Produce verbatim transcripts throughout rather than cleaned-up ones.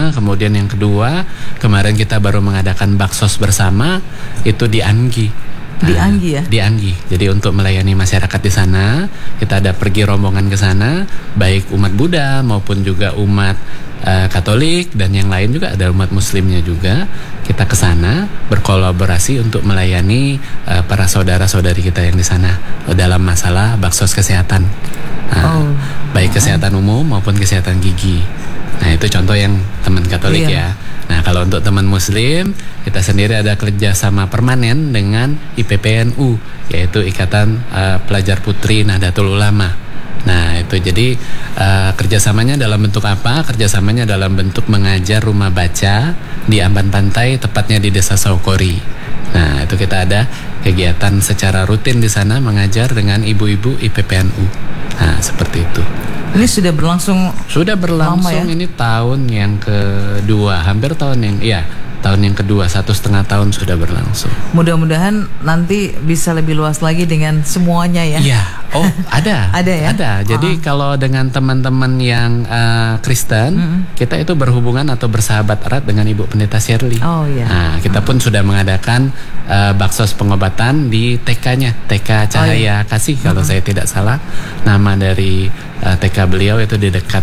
bersama. Kemudian yang kedua, kemarin kita baru mengadakan baksos bersama itu di Anggi. Di Anggi ya? Di Anggi. Jadi untuk melayani masyarakat di sana, kita ada pergi rombongan ke sana, baik umat Buddha maupun juga umat uh, Katolik dan yang lain juga, ada umat Muslimnya juga. Kita ke sana berkolaborasi untuk melayani uh, para saudara-saudari kita yang di sana dalam masalah baksos kesehatan. Nah, oh. Baik kesehatan umum maupun kesehatan gigi. Nah, itu contoh yang teman Katolik iya. ya. Nah, kalau untuk teman Muslim, kita sendiri ada kerjasama permanen dengan I P P N U, yaitu Ikatan uh, Pelajar Putri Nahdlatul Ulama. Nah, itu jadi uh, kerjasamanya dalam bentuk apa? Kerjasamanya dalam bentuk mengajar rumah baca di Amban Pantai, tepatnya di Desa Saukori. Nah, itu kita ada kegiatan secara rutin di sana mengajar dengan ibu-ibu I P P N U. Nah, seperti itu. Ini sudah berlangsung Sudah berlangsung lama, ya? Ini tahun yang kedua, hampir tahun yang iya tahun yang kedua, satu setengah tahun sudah berlangsung. Mudah-mudahan nanti bisa lebih luas lagi dengan semuanya ya. Iya, oh ada, ada ya. Ada. Jadi uh-huh. kalau dengan teman-teman yang uh, Kristen, mm-hmm. kita itu berhubungan atau bersahabat erat dengan Ibu Pendeta Shirley. Oh iya. Nah, kita pun sudah mengadakan uh, baksos pengobatan di T K-nya, T K Cahaya oh, iya. Kasih kalau uh-huh. saya tidak salah. Nama dari uh, T K beliau itu di dekat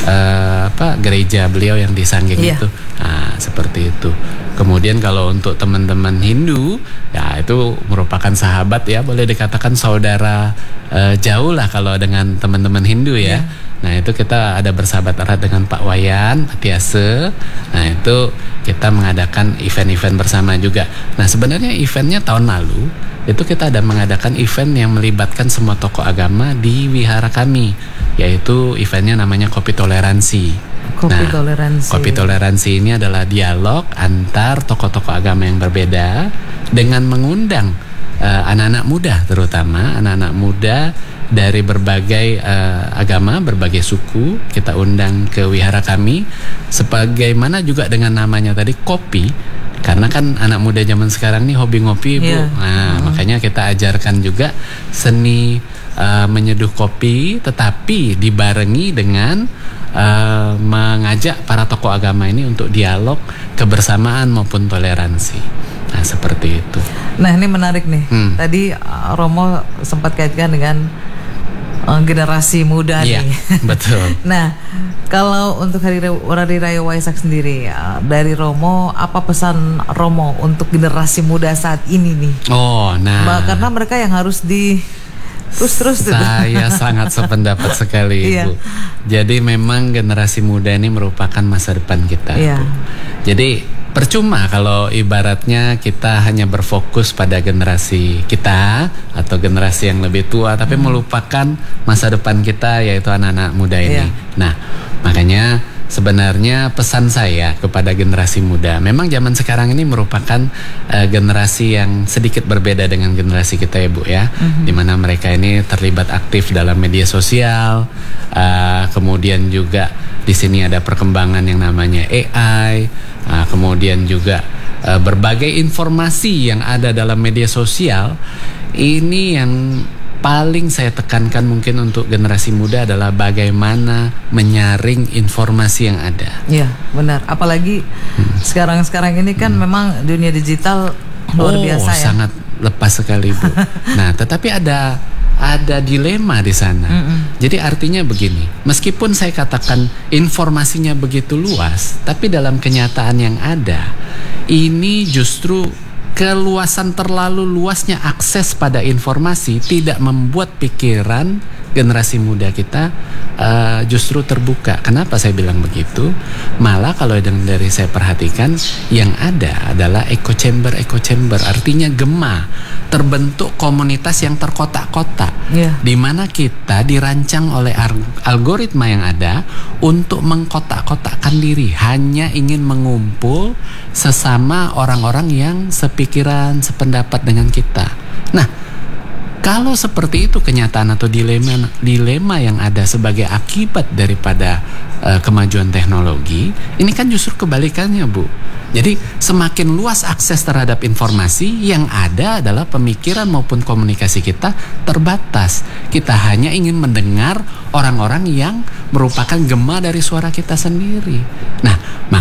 uh, apa gereja beliau yang di Sanggeng yeah. itu. Nah, seperti itu. Kemudian kalau untuk teman-teman Hindu, ya itu merupakan sahabat ya, boleh dikatakan saudara uh, jauh lah kalau dengan teman-teman Hindu ya. Yeah. Nah, itu kita ada bersahabat erat dengan Pak Wayan Atiase. Nah, itu kita mengadakan event-event bersama juga. Nah, sebenarnya eventnya tahun lalu itu kita ada mengadakan event yang melibatkan semua tokoh agama di wihara kami, yaitu eventnya namanya Kopi Toleransi. Kopi nah, Toleransi. Kopi Toleransi ini adalah dialog antar tokoh-tokoh agama yang berbeda dengan mengundang uh, anak-anak muda, terutama anak-anak muda dari berbagai uh, agama, berbagai suku. Kita undang ke wihara kami, sebagaimana juga dengan namanya tadi kopi, karena kan anak muda zaman sekarang nih hobi ngopi, Bu. Yeah. Nah, hmm. makanya kita ajarkan juga seni uh, menyeduh kopi, tetapi dibarengi dengan uh, mengajak para tokoh agama ini untuk dialog, kebersamaan maupun toleransi. Nah, seperti itu. Nah, ini menarik nih. Hmm. Tadi uh, Romo sempat kaitkan dengan uh, generasi muda iya, nih. Betul. Nah, kalau untuk hari, hari Raya Waisak sendiri, uh, dari Romo, apa pesan Romo untuk generasi muda saat ini nih? Oh, nah. Bah, karena mereka yang harus di terus-terus. Saya sangat sependapat sekali, Ibu. Iya. Jadi memang generasi muda ini merupakan masa depan kita. Iya. Bu. Jadi percuma kalau ibaratnya kita hanya berfokus pada generasi kita atau generasi yang lebih tua, tapi hmm. melupakan masa depan kita, yaitu anak-anak muda ini. Yeah. Nah, makanya sebenarnya pesan saya kepada generasi muda, memang zaman sekarang ini merupakan uh, generasi yang sedikit berbeda dengan generasi kita ya, Bu ya, mm-hmm. dimana mereka ini terlibat aktif dalam media sosial, uh, kemudian juga di sini ada perkembangan yang namanya A I, uh, kemudian juga uh, berbagai informasi yang ada dalam media sosial. Ini yang paling saya tekankan mungkin untuk generasi muda adalah bagaimana menyaring informasi yang ada. Iya, benar. Apalagi hmm. sekarang-sekarang ini kan hmm. memang dunia digital luar oh, biasa ya. Sangat lepas sekali, Bu. Nah, tetapi ada ada dilema di sana. Mm-mm. Jadi artinya begini, meskipun saya katakan informasinya begitu luas, tapi dalam kenyataan yang ada, ini justru keluasan terlalu luasnya akses pada informasi tidak membuat pikiran generasi muda kita uh, justru terbuka. Kenapa saya bilang begitu? Malah kalau yang dari saya perhatikan, yang ada adalah echo chamber, echo chamber artinya gema, terbentuk komunitas yang terkotak-kotak, yeah. di mana kita dirancang oleh algoritma yang ada untuk mengkotak-kotakkan diri, hanya ingin mengumpul sesama orang-orang yang sepikiran, sependapat dengan kita. Nah, kalau seperti itu kenyataan atau dilema dilema yang ada sebagai akibat daripada uh, kemajuan teknologi, ini kan justru kebalikannya, Bu. Jadi semakin luas akses terhadap informasi, yang ada adalah pemikiran maupun komunikasi kita terbatas. Kita hanya ingin mendengar orang-orang yang merupakan gema dari suara kita sendiri. Nah,